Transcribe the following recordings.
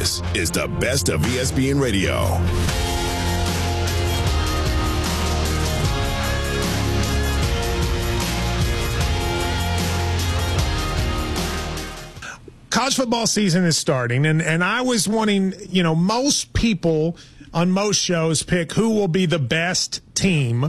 This is the best of ESPN Radio. College football season is starting, and I was wanting, most people on most shows pick who will be the best team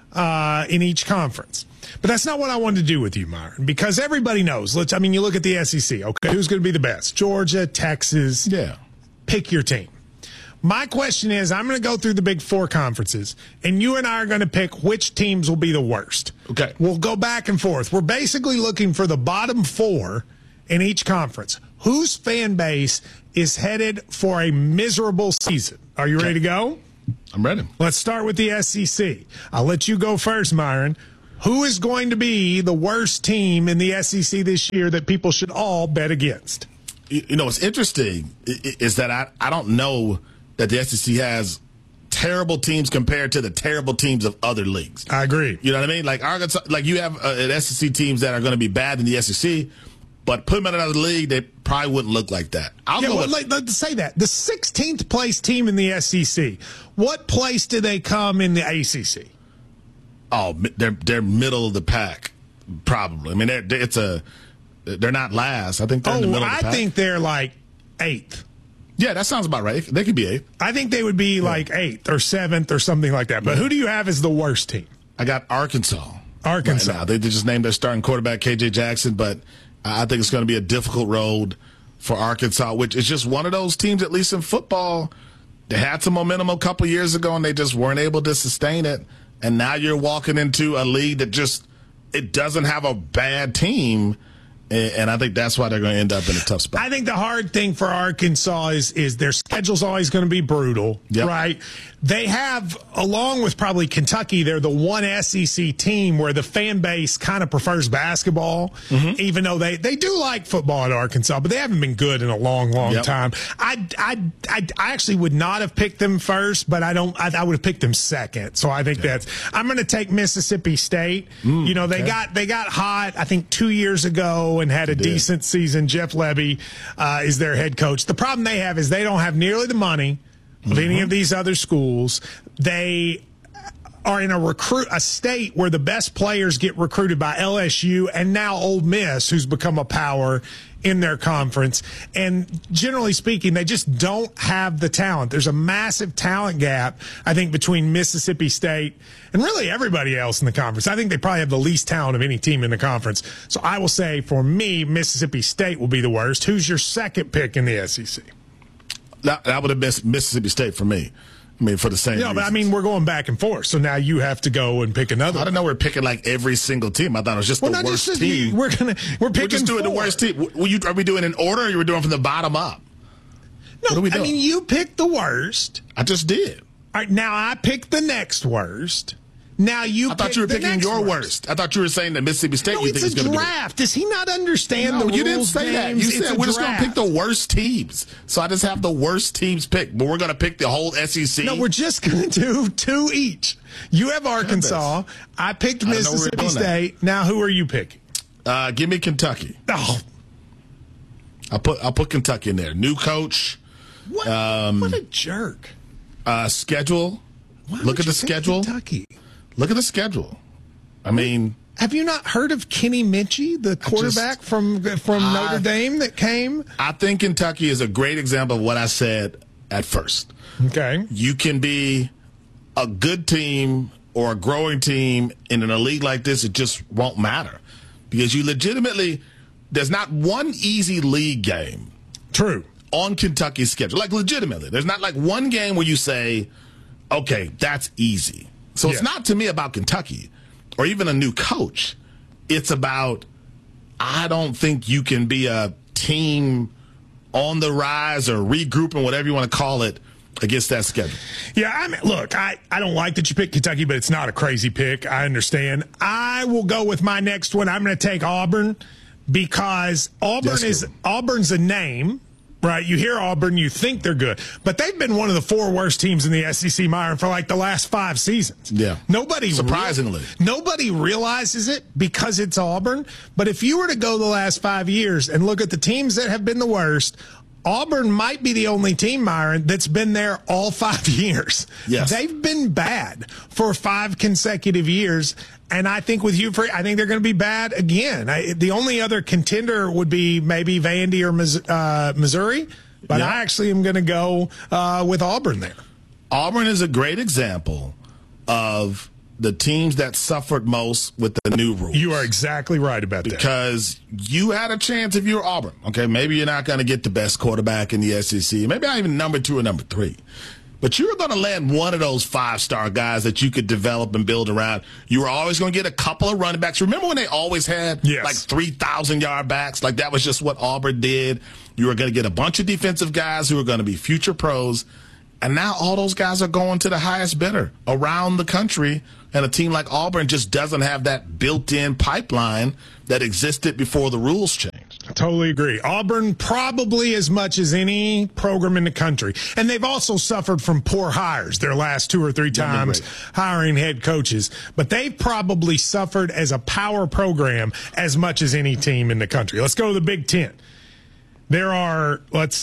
in each conference. But that's not what I wanted to do with you, Myron, because everybody knows. You look at the SEC, okay, who's going to be the best? Georgia, Texas. Yeah. Pick your team. My question is, I'm going to go through the big four conferences, and you and I are going to pick which teams will be the worst. Okay. We'll go back and forth. We're basically looking for the bottom four in each conference. Whose fan base is headed for a miserable season? Are you ready to go? I'm ready. Let's start with the SEC. I'll let you go first, Myron. Who is going to be the worst team in the SEC this year that people should all bet against? What's interesting is that I don't know that the SEC has terrible teams compared to the terrible teams of other leagues. I agree. You know what I mean? Like Arkansas, like you have SEC teams that are going to be bad in the SEC, but put them in another league, they probably wouldn't look like that. Let's say that. The 16th place team in the SEC, what place do they come in the ACC? Oh, they're middle of the pack, probably. I mean, they're not last. I think they're in the middle of the pack. I think they're like 8th. Yeah, that sounds about right. They could be 8th. I think they would be like 8th or 7th or something like that. But who do you have as the worst team? I got Arkansas. Arkansas. Right now. They just named their starting quarterback, KJ Jackson, but I think it's going to be a difficult road for Arkansas, which is just one of those teams, at least in football, they had some momentum a couple years ago, and they just weren't able to sustain it. And now you're walking into a league that it doesn't have a bad team. And I think that's why they're going to end up in a tough spot. I think the hard thing for Arkansas is their schedule's always going to be brutal, right? They have, along with probably Kentucky, they're the one SEC team where the fan base kind of prefers basketball, even though they do like football at Arkansas, but they haven't been good in a long time. I actually would not have picked them first, but I would have picked them second. So I think I'm going to take Mississippi State. They got hot, I think 2 years ago, and had a decent season. Jeff Lebby is their head coach. The problem they have is they don't have nearly the money of any of these other schools. They are in a state where the best players get recruited by LSU and now Ole Miss, who's become a power in their conference. And generally speaking, they just don't have the talent. There's a massive talent gap, I think, between Mississippi State and really everybody else in the conference. I think they probably have the least talent of any team in the conference. So I will say, for me, Mississippi State will be the worst. Who's your second pick in the SEC? That would have been Mississippi State for me. I mean, for the same reasons. But we're going back and forth. So now you have to go and pick another. I didn't know we're picking like every single team. I thought it was just the worst team. We're picking doing the worst team. Are we doing in order, or are we doing from the bottom up? No, what are we doing? You picked the worst. I just did. All right, now I picked the next worst. Now I thought you were picking your worst. I thought you were saying that Mississippi State you think is going to be. It's a draft. Does he not understand the rules? You didn't say that. You said we're just going to pick the worst teams. So I just have the worst teams picked. But we're going to pick the whole SEC. No, we're just going to do 2 each. You have Arkansas. I picked Mississippi State. Now who are you picking? Give me Kentucky. Oh. I'll put Kentucky in there. New coach. What a jerk. Schedule. Look at the schedule. Kentucky. Look at the schedule. I mean, have you not heard of Kenny Minchey, the quarterback from Notre Dame that came? I think Kentucky is a great example of what I said at first. Okay. You can be a good team or a growing team, and in a league like this, it just won't matter. Because you legitimately, there's not one easy league game. True. On Kentucky's schedule. Like, legitimately. There's not like one game where you say, okay, that's easy. So it's not to me about Kentucky or even a new coach. It's about, I don't think you can be a team on the rise or regrouping, whatever you want to call it, against that schedule. Yeah, look, I don't like that you picked Kentucky, but it's not a crazy pick. I understand. I will go with my next one. I'm going to take Auburn because Auburn's a name. Right, you hear Auburn, you think they're good, but they've been one of the 4 worst teams in the SEC, Myron, for like the last 5 seasons. Yeah, surprisingly, nobody realizes it because it's Auburn. But if you were to go the last 5 years and look at the teams that have been the worst, Auburn might be the only team, Myron, that's been there all 5 years. Yes. They've been bad for 5 consecutive years. And I think with Hugh Freeze, I think they're going to be bad again. The only other contender would be maybe Vandy or Missouri. But I actually am going to go with Auburn there. Auburn is a great example of the teams that suffered most with the new rules. You are exactly right about that. Because you had a chance if you were Auburn. Okay, maybe you're not going to get the best quarterback in the SEC. Maybe not even number 2 or number 3. But you were going to land one of those 5-star guys that you could develop and build around. You were always going to get a couple of running backs. Remember when they always had like 3,000-yard backs? Like that was just what Auburn did. You were going to get a bunch of defensive guys who were going to be future pros. And now all those guys are going to the highest bidder around the country. And a team like Auburn just doesn't have that built-in pipeline that existed before the rules changed. I totally agree. Auburn probably as much as any program in the country. And they've also suffered from poor hires their last 2 or 3 times hiring head coaches. But they've probably suffered as a power program as much as any team in the country. Let's go to the Big Ten. There are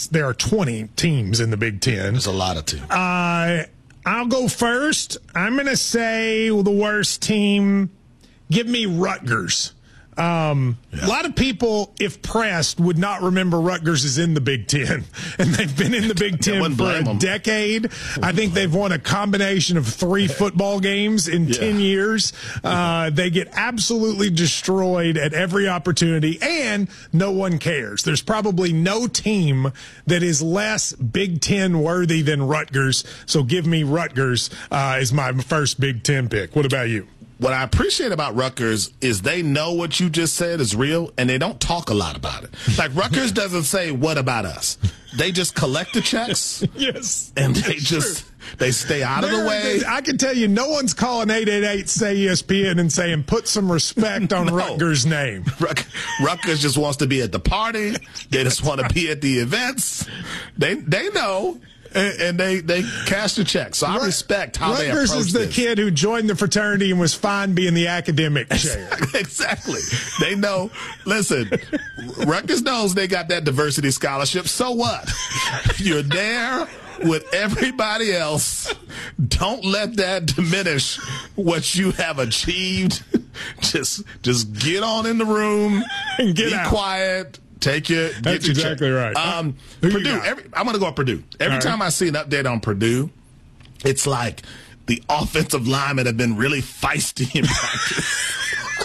20 teams in the Big Ten. There's a lot of teams. I'll go first. I'm going to say the worst team. Give me Rutgers. A lot of people, if pressed, would not remember Rutgers is in the Big Ten. And they've been in the Big Ten for a decade. I think they've won a combination of 3 football games in 10 years. They get absolutely destroyed at every opportunity, and no one cares. There's probably no team that is less Big Ten worthy than Rutgers. So give me Rutgers as my first Big Ten pick. What about you? What I appreciate about Rutgers is they know what you just said is real, and they don't talk a lot about it. Like, Rutgers doesn't say, what about us? They just collect the checks. Yes. And they stay out of the way. I can tell you, no one's calling 888-SAY-ESPN and saying, put some respect on Rutgers' name. Rutgers just wants to be at the party. They just want to be at the events. They know. And they cash the check. So I respect how they approach this. Rutgers is the kid who joined the fraternity and was fine being the academic chair. Exactly. They know. Listen, Rutgers knows they got that diversity scholarship. So what? You're there with everybody else. Don't let that diminish what you have achieved. Just get on in the room and be quiet. That's exactly right. Purdue. I'm going to go with Purdue. Every time I see an update on Purdue, it's like the offensive linemen have been really feisty in practice.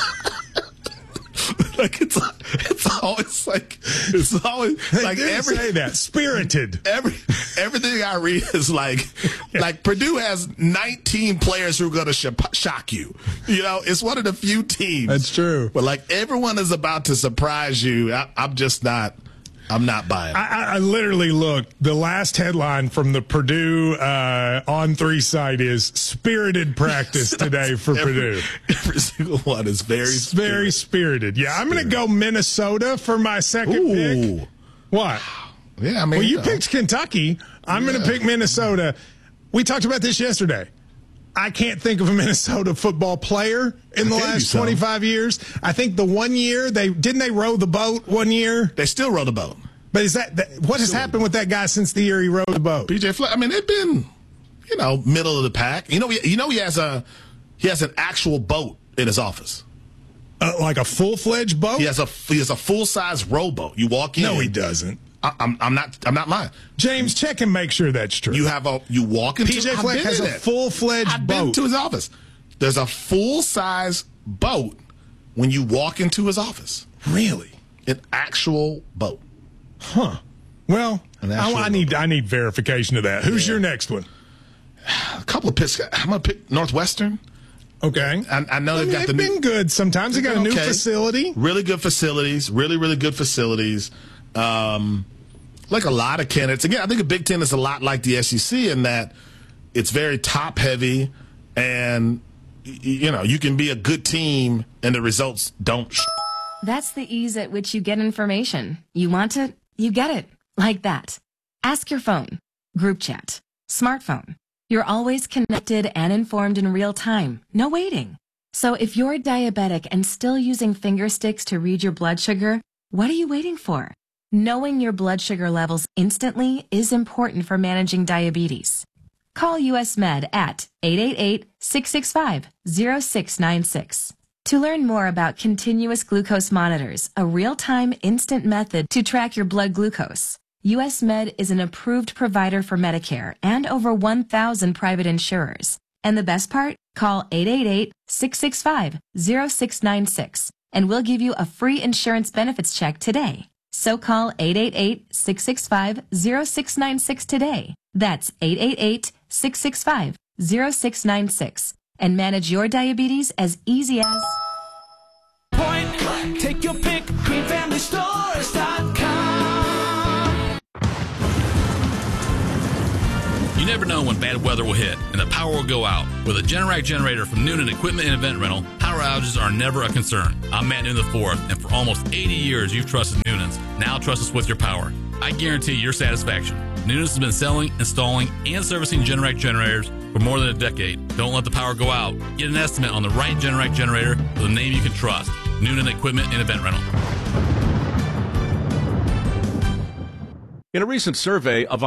Like it's always like say that spirited. Everything I read is like Purdue has 19 players who are going to shock you. You know, it's one of the few teams. That's true. But like everyone is about to surprise you. I'm not buying it. I literally looked. The last headline from the Purdue On3 site is spirited practice today for Purdue. Every single one is very spirited. Yeah, I'm going to go Minnesota for my second pick. What? Yeah, I mean. Well, you picked Kentucky. I'm going to pick Minnesota. We talked about this yesterday. I can't think of a Minnesota football player in the last 25 years. I think the 1 year they row the boat 1 year. They still row the boat. But is that what has happened with that guy since the year he rowed the boat? PJ Fleck. I mean, they've been, middle of the pack. He has an actual boat in his office. Like a full-fledged boat? He has a full-size rowboat. You walk in. No, he doesn't. I'm not lying. James, check and make sure that's true. You walk into PJ Fleck has a full-fledged boat. I've been to his office. There's a full-size boat when you walk into his office. Really? An actual boat. Huh. Well, I need verification of that. Who's your next one? A couple of picks. I'm going to pick Northwestern. Okay. I know they've been good sometimes. They got a new facility. Really good facilities. Really, really good facilities. Like a lot of candidates. Again, I think the Big Ten is a lot like the SEC in that it's very top heavy, and you can be a good team and the results don't. That's the ease at which you get information. You want it, you get it. Like that. Ask your phone. Group chat. Smartphone. You're always connected and informed in real time. No waiting. So if you're diabetic and still using finger sticks to read your blood sugar, what are you waiting for? Knowing your blood sugar levels instantly is important for managing diabetes. Call US Med at 888-665-0696. To learn more about continuous glucose monitors, a real-time instant method to track your blood glucose, US Med is an approved provider for Medicare and over 1,000 private insurers. And the best part? Call 888-665-0696 and we'll give you a free insurance benefits check today. So call 888-665-0696 today. That's 888-665-0696 and manage your diabetes as easy as... Point, take your pick, greenfamilystores.com. You never know when bad weather will hit and the power will go out. With a Generac generator from Noonan Equipment and Event Rental, power outages are never a concern. I'm Matt Noonan IV, and for almost 80 years you've trusted Noonan's. Now trust us with your power. I guarantee your satisfaction. Noonan's has been selling, installing, and servicing Generac generators for more than a decade. Don't let the power go out. Get an estimate on the right Generac generator with a name you can trust. Noonan Equipment and Event Rental. In a recent survey of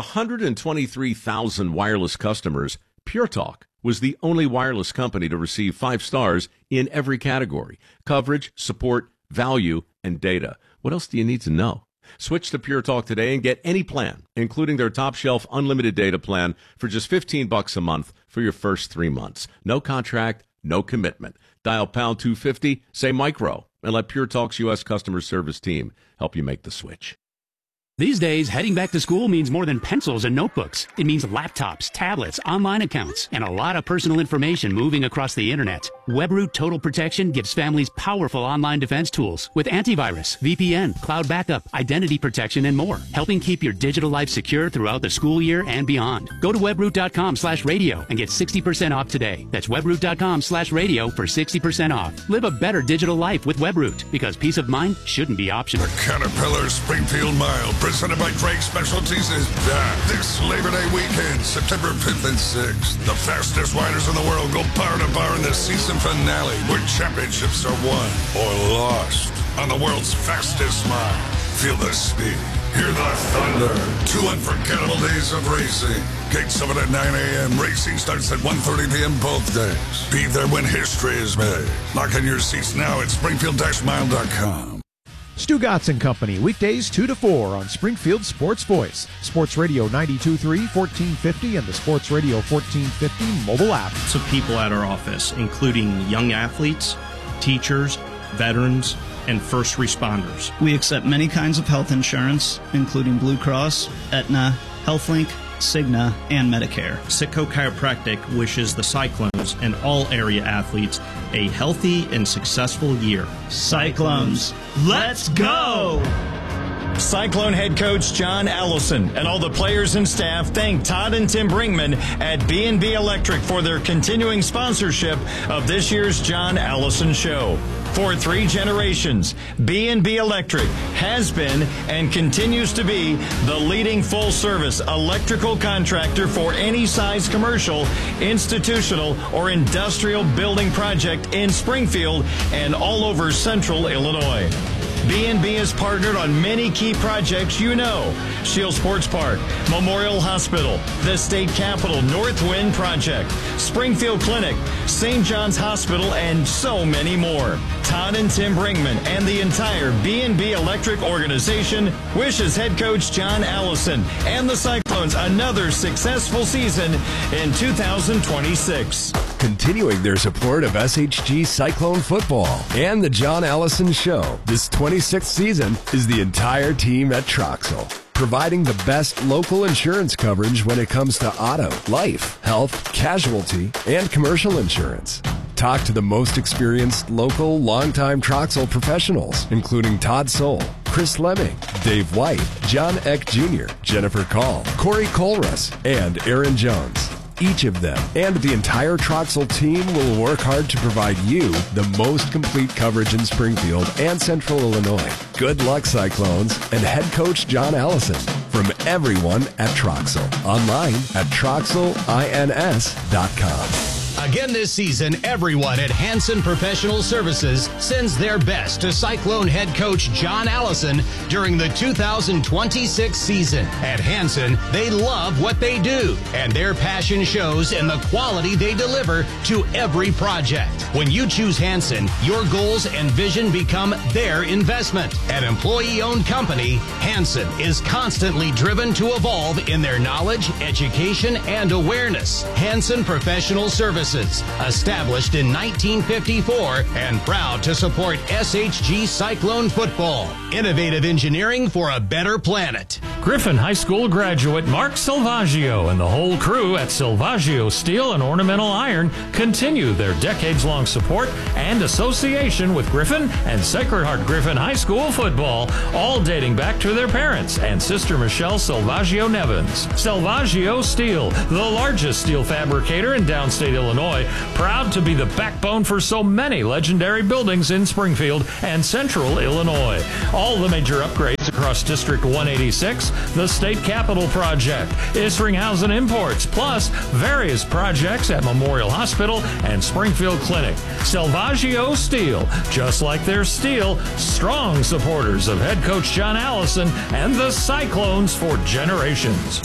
123,000 wireless customers, Pure Talk was the only wireless company to receive 5 stars in every category: coverage, support, value, and data. What else do you need to know? Switch to Pure Talk today and get any plan, including their top shelf unlimited data plan, for just $15 a month for your first 3 months. No contract, no commitment. Dial pound 250, say micro, and let Pure Talk's U.S. customer service team help you make the switch. These days, heading back to school means more than pencils and notebooks. It means laptops, tablets, online accounts, and a lot of personal information moving across the internet. WebRoot Total Protection gives families powerful online defense tools with antivirus, VPN, cloud backup, identity protection, and more, helping keep your digital life secure throughout the school year and beyond. Go to webroot.com/radio and get 60% off today. That's webroot.com/radio for 60% off. Live a better digital life with WebRoot, because peace of mind shouldn't be optional. The Caterpillar Springfield Mile, presented by Drake Specialties, is back this Labor Day weekend, September 5th and 6th. The fastest riders in the world go bar to bar in the season finale, where championships are won or lost on the world's fastest mile. Feel the speed, hear the thunder. 2 unforgettable days of racing. Gates open at 9 a.m. Racing starts at 1:30 p.m. both days. Be there when history is made. Lock in your seats now at springfield-mile.com. Stu Gatz and Company, weekdays 2 to 4 on Springfield Sports Voice, Sports Radio 92.3, 1450, and the Sports Radio 1450 mobile app. Of people at our office, including young athletes, teachers, veterans, and first responders. We accept many kinds of health insurance, including Blue Cross, Aetna, HealthLink, Cigna, and Medicare. Citco Chiropractic wishes the Cyclones and all area athletes a healthy and successful year. Cyclones, let's go! Cyclone head coach John Allison and all the players and staff thank Todd and Tim Brinkman at B&B Electric for their continuing sponsorship of this year's John Allison Show. For 3 generations, B&B Electric has been and continues to be the leading full-service electrical contractor for any size commercial, institutional, or industrial building project in Springfield and all over central Illinois. B&B has partnered on many key projects you know: Shield Sports Park, Memorial Hospital, the State Capitol Northwind Project, Springfield Clinic, St. John's Hospital, and so many more. Todd and Tim Brinkman and the entire B&B Electric organization wishes head coach John Allison and the Cyclones another successful season in 2026. Continuing their support of SHG Cyclone football and the John Allison Show, this 26th season is the entire team at Troxel, providing the best local insurance coverage when it comes to auto, life, health, casualty, and commercial insurance. Talk to the most experienced local, longtime Troxel professionals, including Todd Soul, Chris Lemming, Dave White, John Eck Jr., Jennifer Call, Corey Colrus, and Aaron Jones. Each of them and the entire Troxel team will work hard to provide you the most complete coverage in Springfield and Central Illinois. Good luck, Cyclones, and head coach John Allison from everyone at Troxel. Online at troxelins.com. Again this season, everyone at Hanson Professional Services sends their best to Cyclone head coach John Allison during the 2026 season. At Hanson, they love what they do, and their passion shows in the quality they deliver to every project. When you choose Hanson, your goals and vision become their investment. An employee-owned company, Hanson is constantly driven to evolve in their knowledge, education, and awareness. Hanson Professional Services, established in 1954 and proud to support SHG Cyclone football. Innovative engineering for a better planet. Griffin High School graduate Mark Silvaggio and the whole crew at Silvaggio Steel and Ornamental Iron continue their decades-long support and association with Griffin and Sacred Heart Griffin High School football, all dating back to their parents and sister Michelle Silvaggio Nevins. Silvaggio Steel, the largest steel fabricator in downstate Illinois, proud to be the backbone for so many legendary buildings in Springfield and central Illinois. All the major upgrades across District 186, the State Capitol Project, Isringhausen Imports, plus various projects at Memorial Hospital and Springfield Clinic. Silvaggio Steel, just like their steel, strong supporters of head coach John Allison and the Cyclones for generations.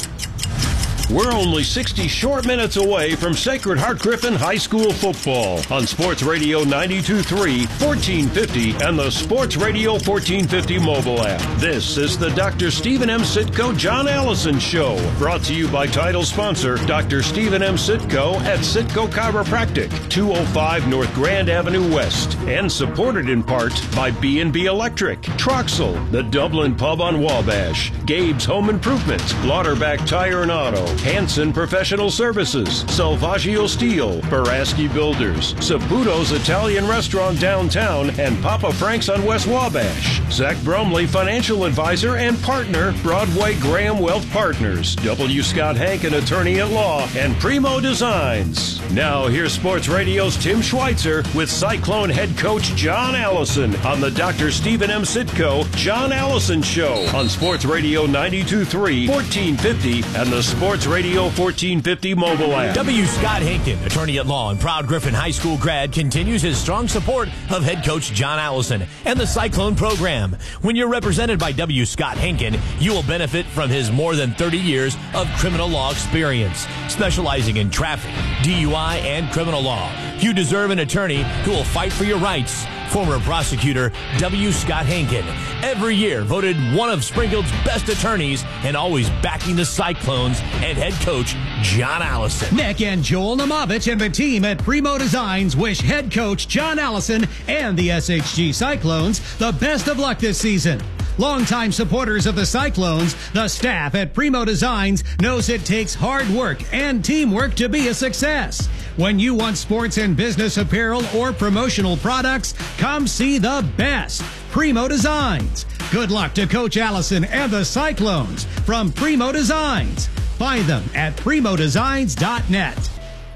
We're only 60 short minutes away from Sacred Heart Griffin High School football on Sports Radio 92.3, 1450, and the Sports Radio 1450 mobile app. This is the Dr. Stephen M. Sitko John Allison Show, brought to you by title sponsor Dr. Stephen M. Sitko at Sitko Chiropractic, 205 North Grand Avenue West, and supported in part by B&B Electric, Troxel, the Dublin Pub on Wabash, Gabe's Home Improvement, Lauterbach Tire and Auto, Hanson Professional Services, Silvaggio Steel, Baraski Builders, Saputo's Italian Restaurant downtown, and Papa Frank's on West Wabash. Zach Brumley, financial advisor and partner, Broadway Graham Wealth Partners, W. Scott Hankin, attorney at law, and Primo Designs. Now here's Sports Radio's Tim Schweitzer with Cyclone head coach John Allison on the Dr. Stephen M. Sitko John Allison Show on Sports Radio 92.3, 1450, and the Sports Radio 1450 mobile app. W. Scott Hankin, attorney at law and proud Griffin High School grad, continues his strong support of head coach John Allison and the Cyclone program. When you're represented by W. Scott Hankin, you will benefit from his more than 30 years of criminal law experience, specializing in traffic, DUI, and criminal law. You deserve an attorney who will fight for your rights. Former prosecutor W. Scott Hankin, every year voted one of Springfield's best attorneys and always backing the Cyclones and head coach John Allison. Nick and Joel Namovich and the team at Primo Designs wish head coach John Allison and the SHG Cyclones the best of luck this season. Longtime supporters of the Cyclones, the staff at Primo Designs knows it takes hard work and teamwork to be a success. When you want sports and business apparel or promotional products, come see the best. Primo Designs. Good luck to Coach Allison and the Cyclones from Primo Designs. Find them at primodesigns.net.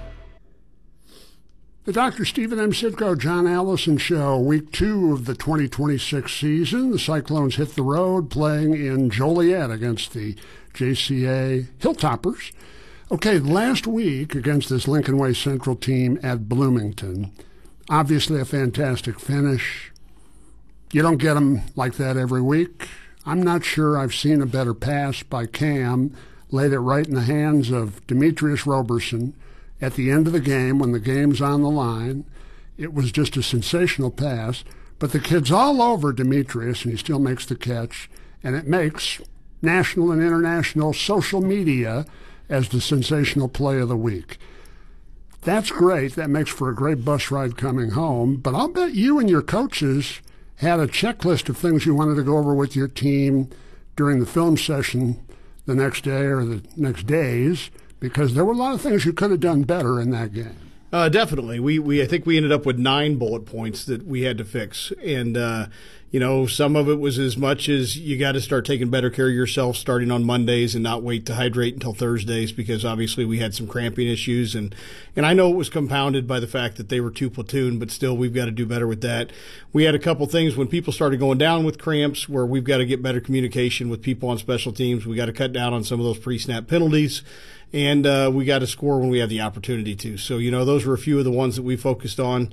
The Dr. Stephen M. Sitko John Allison Show, Week 2 of the 2026 season. The Cyclones hit the road playing in Joliet against the JCA Hilltoppers. Okay, last week against this Lincoln Way Central team at Bloomington, obviously a fantastic finish. You don't get them like that every week. I'm not sure I've seen a better pass by Cam, laid it right in the hands of Demetrius Roberson at the end of the game when the game's on the line. It was just a sensational pass, but the kid's all over Demetrius, and he still makes the catch, and it makes national and international social media as the sensational play of the week. That's great. That makes for a great bus ride coming home, but I'll bet you and your coaches had a checklist of things you wanted to go over with your team during the film session the next day or the next days, because there were a lot of things you could have done better in that game. Definitely. I think we ended up with 9 bullet points that we had to fix. And, some of it was as much as you got to start taking better care of yourself starting on Mondays and not wait to hydrate until Thursdays, because obviously we had some cramping issues. And I know it was compounded by the fact that they were 2 platoon, but still we've got to do better with that. We had a couple things when people started going down with cramps where we've got to get better communication with people on special teams. We got to cut down on some of those pre-snap penalties. and we got to score when we have the opportunity to. So, those were a few of the ones that we focused on.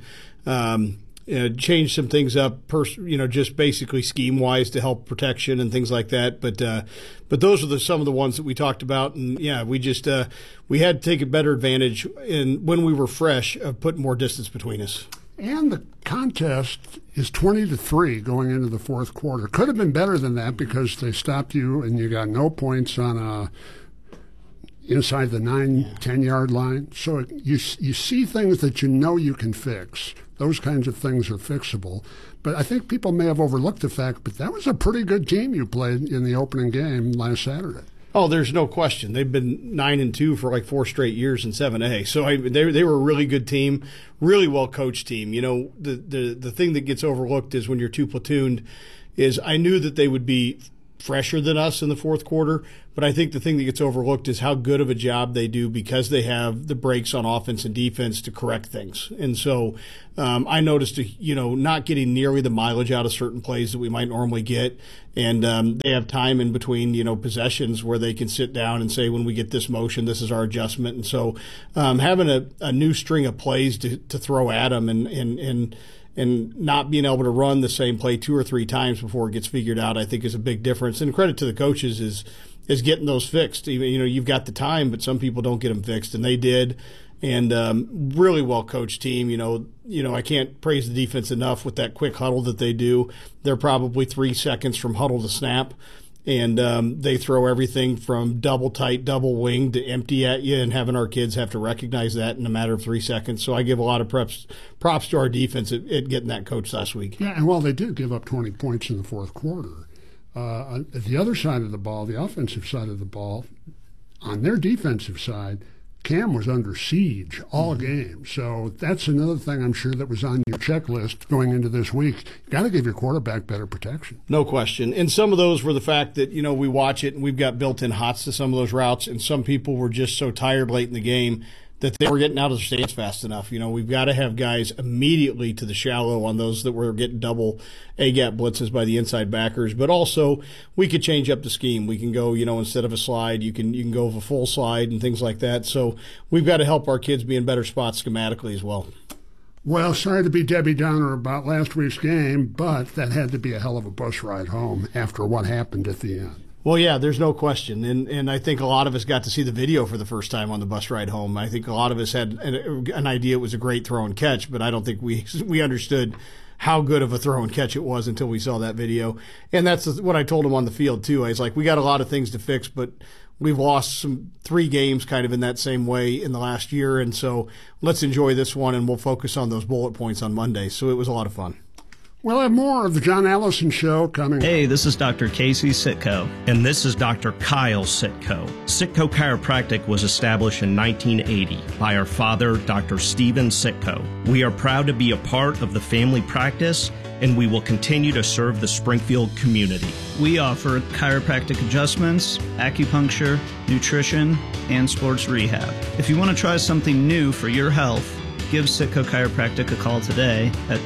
Change some things up, just basically scheme-wise to help protection and things like that. But those are some of the ones that we talked about. And, we just we had to take a better advantage when we were fresh of putting more distance between us. And the contest is 20-3 going into the fourth quarter. Could have been better than that because they stopped you and you got no points on inside the 9-10 yard line. So you see things that you can fix. Those kinds of things are fixable. But I think people may have overlooked the fact, but that was a pretty good team you played in the opening game last Saturday. Oh, there's no question. They've been 9-2 for like 4 straight years in 7A. So they were a really good team, really well-coached team. The thing that gets overlooked is when you're too platooned is I knew that they would be fresher than us in the fourth quarter, but I think the thing that gets overlooked is how good of a job they do because they have the breaks on offense and defense to correct things. And so I noticed, not getting nearly the mileage out of certain plays that we might normally get. And they have time in between, possessions where they can sit down and say, when we get this motion, this is our adjustment. And so having a new string of plays to throw at them and not being able to run the same play 2 or 3 times before it gets figured out, I think is a big difference. And credit to the coaches is getting those fixed. Even, you've got the time, but some people don't get them fixed, and they did. And really well-coached team. I can't praise the defense enough with that quick huddle that they do. They're probably 3 seconds from huddle to snap. And they throw everything from double tight, double wing to empty at you, and having our kids have to recognize that in a matter of 3 seconds. So I give a lot of props to our defense at getting that coached last week. Yeah, and while they did give up 20 points in the fourth quarter, at the other side of the ball, the offensive side of the ball, on their defensive side, Cam was under siege all game. So that's another thing I'm sure that was on your checklist going into this week. You got to give your quarterback better protection. No question. And some of those were the fact that, we watch it and we've got built-in hots to some of those routes, and some people were just so tired late in the game that they were getting out of their stance fast enough. We've got to have guys immediately to the shallow on those that were getting double A-gap blitzes by the inside backers. But also, we could change up the scheme. We can go, instead of a slide, you can go with a full slide and things like that. So we've got to help our kids be in better spots schematically as well. Well, sorry to be Debbie Downer about last week's game, but that had to be a hell of a bus ride home after what happened at the end. Well, yeah, there's no question. And I think a lot of us got to see the video for the first time on the bus ride home. I think a lot of us had an idea it was a great throw and catch, but I don't think we understood how good of a throw and catch it was until we saw that video. And that's what I told him on the field, too. I was like, we got a lot of things to fix, but we've lost 3 games kind of in that same way in the last year. And so let's enjoy this one, and we'll focus on those bullet points on Monday. So it was a lot of fun. We'll have more of the John Allison Show coming. Hey, this is Dr. Casey Sitko, and this is Dr. Kyle Sitko. Sitko Chiropractic was established in 1980 by our father, Dr. Stephen Sitko. We are proud to be a part of the family practice, and we will continue to serve the Springfield community. We offer chiropractic adjustments, acupuncture, nutrition, and sports rehab. If you want to try something new for your health, give Sitko Chiropractic a call today at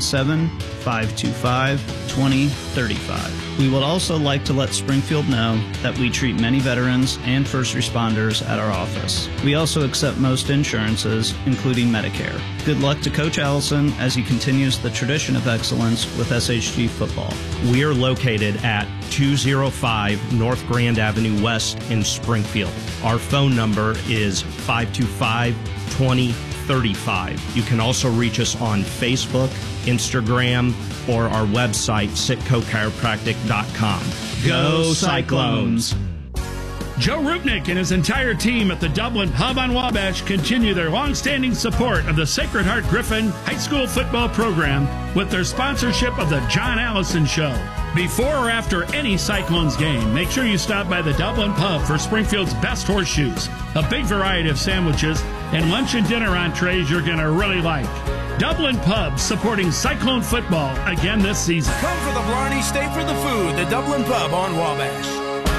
217-525-2035. We would also like to let Springfield know that we treat many veterans and first responders at our office. We also accept most insurances, including Medicare. Good luck to Coach Allison as he continues the tradition of excellence with SHG football. We are located at 205 North Grand Avenue West in Springfield. Our phone number is 525-2035. You can also reach us on Facebook, Instagram, or our website, sitcochiropractic.com. Go Cyclones! Joe Rupnick and his entire team at the Dublin Pub on Wabash continue their long-standing support of the Sacred Heart Griffin High School football program with their sponsorship of the John Allison Show. Before or after any Cyclones game, make sure you stop by the Dublin Pub for Springfield's best horseshoes, a big variety of sandwiches, and lunch and dinner entrees you're going to really like. Dublin Pub supporting Cyclone football again this season. Come for the Blarney, stay for the food. The Dublin Pub on Wabash.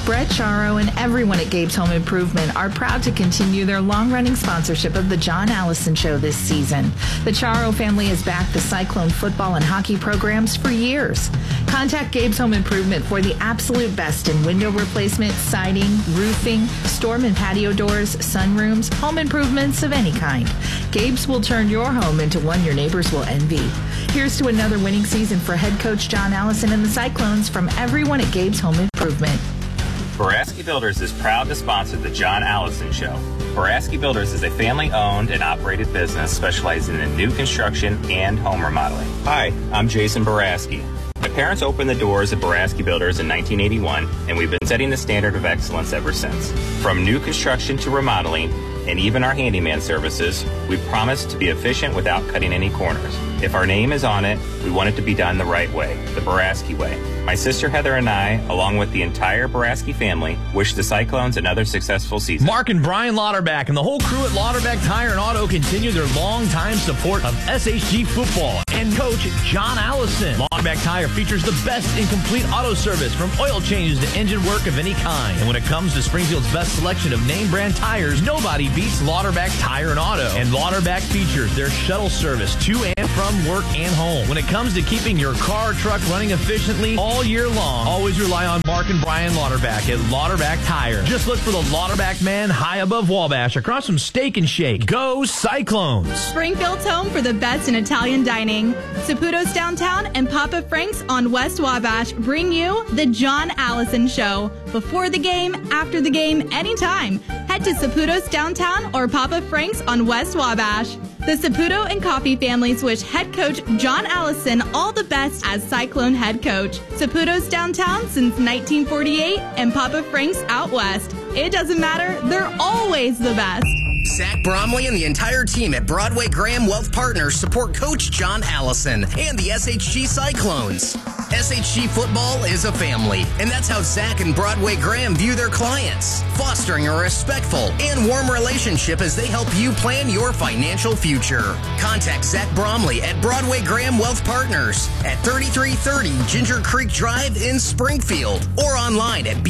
Brett Charo and everyone at Gabe's Home Improvement are proud to continue their long-running sponsorship of the John Allison Show this season. The Charo family has backed the Cyclone football and hockey programs for years. Contact Gabe's Home Improvement for the absolute best in window replacement, siding, roofing, storm and patio doors, sunrooms, home improvements of any kind. Gabe's will turn your home into one your neighbors will envy. Here's to another winning season for head coach John Allison and the Cyclones from everyone at Gabe's Home Improvement. Boraski Builders is proud to sponsor the John Allison Show. Boraski Builders is a family-owned and operated business specializing in new construction and home remodeling. Hi, I'm Jason Boraski. My parents opened the doors of Boraski Builders in 1981, and we've been setting the standard of excellence ever since. From new construction to remodeling, and even our handyman services, we promise to be efficient without cutting any corners. If our name is on it, we want it to be done the right way, the Boraski way. My sister Heather and I, along with the entire Boraski family, wish the Cyclones another successful season. Mark and Brian Lauterbach and the whole crew at Lauterbach Tire and Auto continue their long-time support of SHG football and coach John Allison. Lauterbach Tire features the best in complete auto service, from oil changes to engine work of any kind. And when it comes to Springfield's best selection of name brand tires, nobody beats Lauterbach Tire and Auto. And Lauterbach features their shuttle service to and from work and home. When it comes to keeping your car or truck running efficiently all year long, always rely on Mark and Brian Lauterbach at Lauterbach Tire. Just look for the Lauterbach man high above Wabash across from Steak and Shake. Go Cyclones! Springfield's home for the best in Italian dining. Saputo's Downtown and Papa Frank's on West Wabash bring you the John Allison Show. Before the game, after the game, anytime. Head to Saputo's Downtown or Papa Frank's on West Wabash. The Saputo and Coffee families wish head coach John Allison all the best as Cyclone head coach. Saputo's Downtown since 1948 and Papa Frank's out west. It doesn't matter, they're always the best. Zach Bromley and the entire team at Broadway Graham Wealth Partners support Coach John Allison and the SHG Cyclones. SHG football is a family, and that's how Zach and Broadway Graham view their clients, fostering a respectful and warm relationship as they help you plan your financial future. Contact Zach Bromley at Broadway Graham Wealth Partners at 3330 Ginger Creek Drive in Springfield, or online at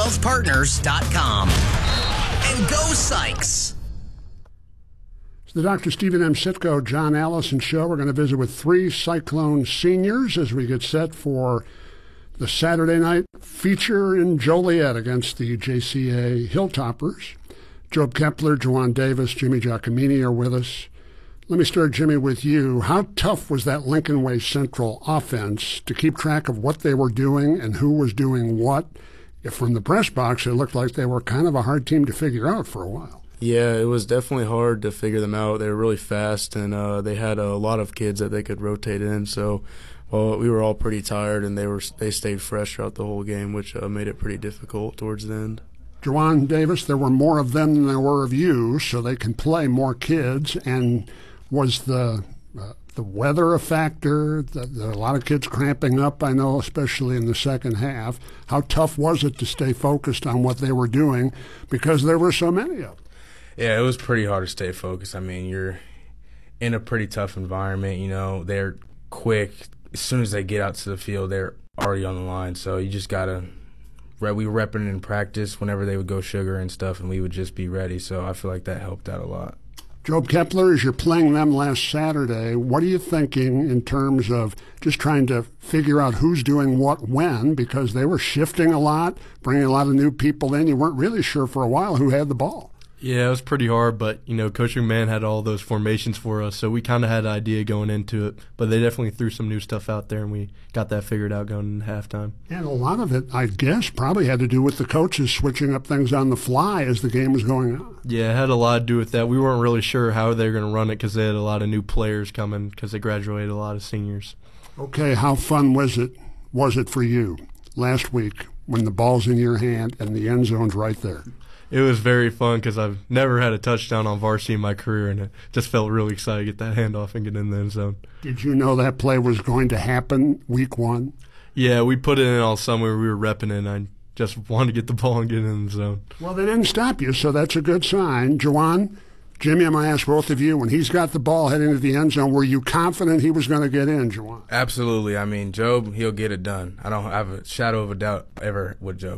bgwealthpartners.com. And go Sykes! The Dr. Stephen M. Sitko, John Allison Show. We're going to visit with 3 Cyclone seniors as we get set for the Saturday night feature in Joliet against the JCA Hilltoppers. Job Kepler, Juwan Davis, Jimmy Giacomini are with us. Let me start, Jimmy, with you. How tough was that Lincoln Way Central offense to keep track of what they were doing and who was doing what? If from the press box, it looked like they were kind of a hard team to figure out for a while. Yeah, it was definitely hard to figure them out. They were really fast, and they had a lot of kids that they could rotate in. So, well, we were all pretty tired, and they stayed fresh throughout the whole game, which made it pretty difficult towards the end. Juwan Davis, there were more of them than there were of you, so they can play more kids. And was the weather a factor? There are a lot of kids cramping up, I know, especially in the second half. How tough was it to stay focused on what they were doing because there were so many of them? Yeah, it was pretty hard to stay focused. I mean, you're in a pretty tough environment. You know, they're quick. As soon as they get out to the field, they're already on the line. So you just got to – we were repping it in practice whenever they would go sugar and stuff, and we would just be ready. So I feel like that helped out a lot. Job Kepler, as you're playing them last Saturday, what are you thinking in terms of just trying to figure out who's doing what when? Because they were shifting a lot, bringing a lot of new people in. You weren't really sure for a while who had the ball. Yeah, it was pretty hard, but, you know, Coach McMahon had all those formations for us, so we kind of had an idea going into it. But they definitely threw some new stuff out there, and we got that figured out going into halftime. And a lot of it, I guess, probably had to do with the coaches switching up things on the fly as the game was going on. Yeah, it had a lot to do with that. We weren't really sure how they were going to run it because they had a lot of new players coming because they graduated a lot of seniors. Okay, how fun was it for you last week when the ball's in your hand and the end zone's right there? It was very fun because I've never had a touchdown on varsity in my career, and it just felt really excited to get that handoff and get in the end zone. Did you know that play was going to happen week one? Yeah, we put it in all summer. We were repping it, and I just wanted to get the ball and get in the zone. Well, they didn't stop you, so that's a good sign. Juwan, Jimmy, I'm going to ask both of you, when he's got the ball heading to the end zone, were you confident he was going to get in, Juwan? Absolutely. I mean, Job, he'll get it done. I don't have a shadow of a doubt ever with Job at all.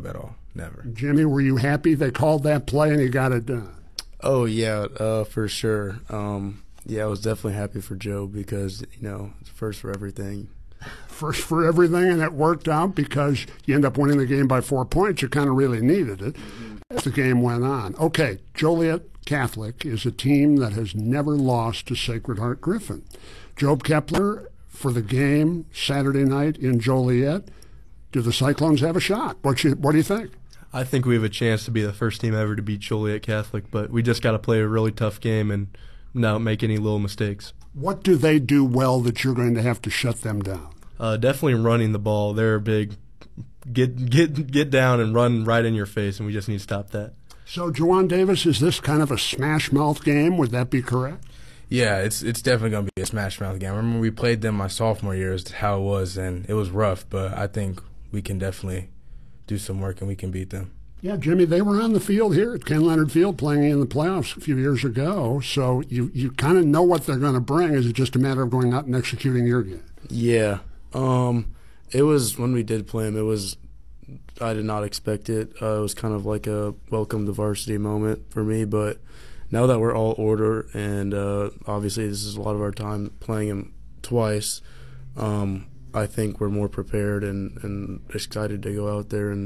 never. Jimmy, were you happy they called that play and he got it done? Oh, yeah, for sure. Yeah, I was definitely happy for Joe because, it's first for everything. First for everything, and it worked out because you end up winning the game by 4 points. You kind of really needed it as the game went on. Okay, Joliet Catholic is a team that has never lost to Sacred Heart Griffin. Job Kepler, for the game Saturday night in Joliet, do the Cyclones have a shot? What do you think? I think we have a chance to be the first team ever to beat Joliet Catholic, but we just got to play a really tough game and not make any little mistakes. What do they do well that you're going to have to shut them down? Definitely running the ball. They're big. Get down and run right in your face, and we just need to stop that. So, Juwan Davis, is this kind of a smash-mouth game? Would that be correct? Yeah, it's definitely going to be a smash-mouth game. I remember we played them my sophomore year is how it was, and it was rough, but I think we can definitely do some work and we can beat them. Yeah, Jimmy, they were on the field here at Ken Leonard Field playing in the playoffs a few years ago, so you kind of know what they're going to bring. Is it just a matter of going out and executing your game? Yeah. It was, when we did play them, I did not expect it. It was kind of like a welcome to varsity moment for me, but now that we're all order and obviously this is a lot of our time playing them twice, I think we're more prepared and excited to go out there and